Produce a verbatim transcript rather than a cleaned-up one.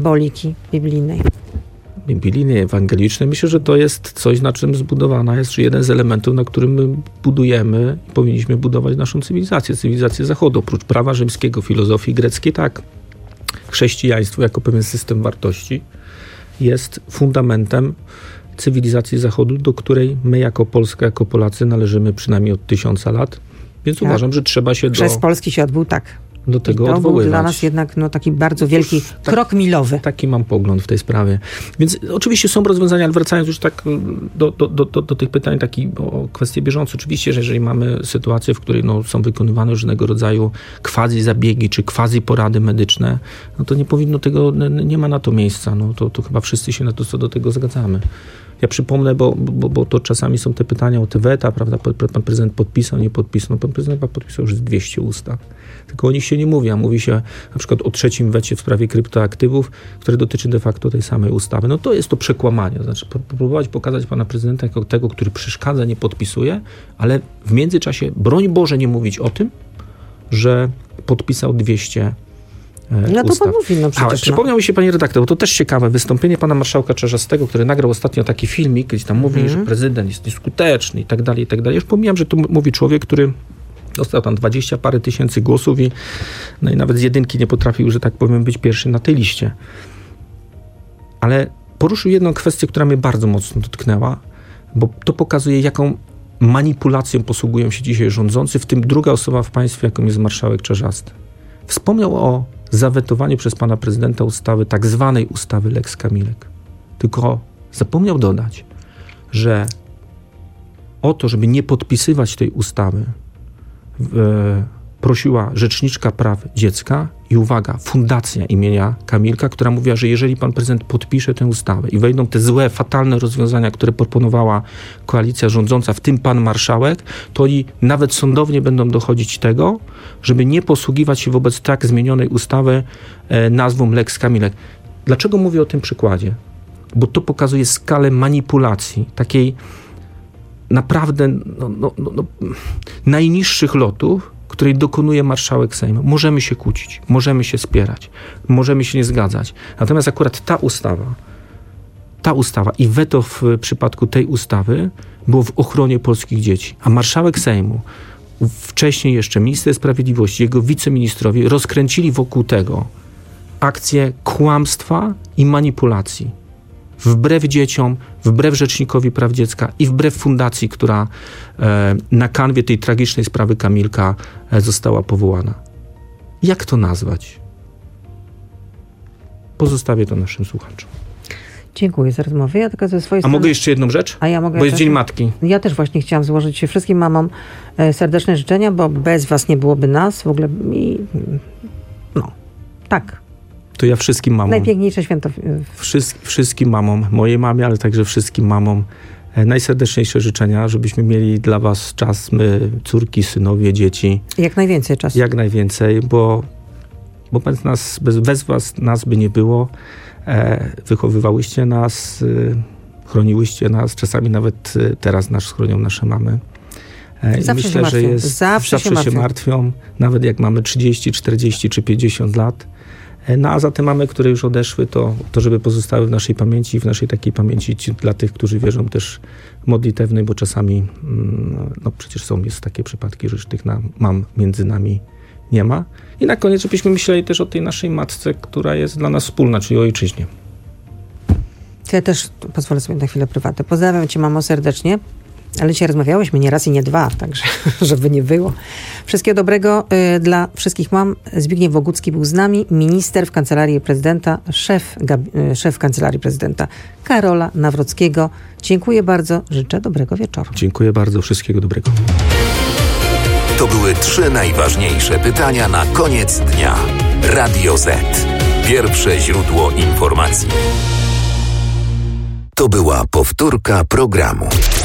symboliki biblijnej. Biblijnej, ewangelicznej. Myślę, że to jest coś, na czym zbudowana jest, czy jeden z elementów, na którym my budujemy i powinniśmy budować naszą cywilizację, cywilizację Zachodu. Oprócz prawa rzymskiego, filozofii greckiej, tak. Chrześcijaństwo jako pewien system wartości jest fundamentem cywilizacji Zachodu, do której my jako Polska, jako Polacy należymy przynajmniej od tysiąca lat. Więc tak. Uważam, że trzeba się Przez do... Polski się odbył tak. do tego I to odwoływać. był dla nas jednak no, taki bardzo wielki Otóż, tak, krok milowy. Taki mam pogląd w tej sprawie. Więc oczywiście są rozwiązania, ale wracając już tak do, do, do, do, do tych pytań takich o kwestie bieżące. Oczywiście, że jeżeli mamy sytuację, w której no, są wykonywane różnego rodzaju quasi zabiegi, czy quasi porady medyczne, no to nie powinno tego, nie ma na to miejsca. No, to, to chyba wszyscy się na to, co do tego zgadzamy. Ja przypomnę, bo, bo, bo to czasami są te pytania o te weta, prawda? Pan prezydent podpisał, nie podpisał. No, pan prezydent podpisał już dwieście ustaw. Tylko o nich się nie mówi, a mówi się na przykład o trzecim wecie w sprawie kryptoaktywów, które dotyczy de facto tej samej ustawy. No to jest to przekłamanie. To znaczy próbować pokazać pana prezydenta jako tego, który przeszkadza, nie podpisuje, ale w międzyczasie, broń Boże, nie mówić o tym, że podpisał dwieście No to pan mówi, no przecież. A, przypomniał mi się, pani redaktor, bo to też ciekawe, wystąpienie pana marszałka Czarzastego, który nagrał ostatnio taki filmik, gdzie tam mówi, mm. że prezydent jest nieskuteczny i tak dalej, i tak dalej. Już pomijam, że tu mówi człowiek, który dostał tam dwadzieścia parę tysięcy głosów i, no i nawet z jedynki nie potrafił, że tak powiem, być pierwszy na tej liście. Ale poruszył jedną kwestię, która mnie bardzo mocno dotknęła, bo to pokazuje, jaką manipulacją posługują się dzisiaj rządzący, w tym druga osoba w państwie, jaką jest marszałek Czarzasty. Wspomniał o zawetowaniu przez pana prezydenta ustawy, tak zwanej ustawy Lex Kamilek. Tylko zapomniał dodać, że o to, żeby nie podpisywać tej ustawy, e, prosiła Rzeczniczka Praw Dziecka i uwaga, fundacja imienia Kamilka, która mówiła, że jeżeli pan prezydent podpisze tę ustawę i wejdą te złe, fatalne rozwiązania, które proponowała koalicja rządząca, w tym pan marszałek, to oni nawet sądownie będą dochodzić tego, żeby nie posługiwać się wobec tak zmienionej ustawy e, nazwą Lex Kamilek. Dlaczego mówię o tym przykładzie? Bo to pokazuje skalę manipulacji, takiej naprawdę no, no, no, no, najniższych lotów, której dokonuje marszałek Sejmu. Możemy się kłócić, możemy się spierać, możemy się nie zgadzać. Natomiast akurat ta ustawa, ta ustawa i weto w przypadku tej ustawy było w ochronie polskich dzieci. A marszałek Sejmu, wcześniej jeszcze minister sprawiedliwości, jego wiceministrowie rozkręcili wokół tego akcję kłamstwa i manipulacji. Wbrew dzieciom, wbrew Rzecznikowi Praw Dziecka i wbrew fundacji, która e, na kanwie tej tragicznej sprawy Kamilka e, została powołana. Jak to nazwać? Pozostawię to naszym słuchaczom. Dziękuję za rozmowę. Ja tylko ze swojej A strony... mogę jeszcze jedną rzecz? A ja mogę bo jest też... Dzień Matki. Ja też właśnie chciałam złożyć się wszystkim mamom e, serdeczne życzenia, bo bez was nie byłoby nas w ogóle. I, no, tak. To ja wszystkim mamom. Najpiękniejsze święto. Wszys- wszystkim mamom, mojej mamie, ale także wszystkim mamom e, najserdeczniejsze życzenia, żebyśmy mieli dla was czas, my, córki, synowie, dzieci. Jak najwięcej czasu. Jak najwięcej, bo, bo bez nas, bez, bez was nas by nie było. E, wychowywałyście nas, e, chroniłyście nas, czasami nawet e, teraz nas chronią nasze mamy. E, zawsze myślę, się że jest, zawsze, zawsze się, się martwią, nawet jak mamy trzydzieści, czterdzieści czy pięćdziesiąt lat. No a za te mamy, które już odeszły, to, to żeby pozostały w naszej pamięci, w naszej takiej pamięci ci, dla tych, którzy wierzą też modlitewnej, bo czasami no przecież są jest takie przypadki, że tych nam, mam między nami nie ma. I na koniec, żebyśmy myśleli też o tej naszej matce, która jest dla nas wspólna, czyli o ojczyźnie. Ja też pozwolę sobie na chwilę prywatę. Pozdrawiam cię, mamo, serdecznie. Ale dzisiaj rozmawiałyśmy nie raz i nie dwa, także żeby nie było. Wszystkiego dobrego y, dla wszystkich mam. Zbigniew Bogucki był z nami, minister w Kancelarii Prezydenta, szef, gab- y, szef Kancelarii Prezydenta Karola Nawrockiego. Dziękuję bardzo, życzę dobrego wieczoru. Dziękuję bardzo, wszystkiego dobrego. To były trzy najważniejsze pytania na koniec dnia. Radio Z. Pierwsze źródło informacji. To była powtórka programu.